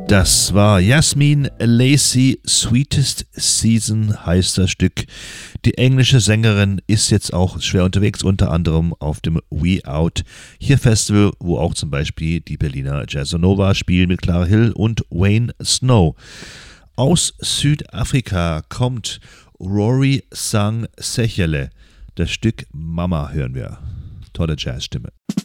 Das war Yasmin Lacey, Sweetest Season heißt das Stück. Die englische Sängerin ist jetzt auch schwer unterwegs, unter anderem auf dem We Out hier Festival, wo auch zum Beispiel die Berliner Jazzonova spielen mit Clara Hill und Wayne Snow. Aus Südafrika kommt Rory Sang Sechele. Das Stück Mama hören wir. Tolle Jazzstimme.